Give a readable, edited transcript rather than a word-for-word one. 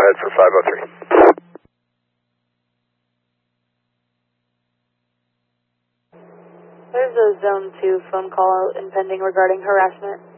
ahead for 503. There's a Zone 2 phone call impending regarding harassment.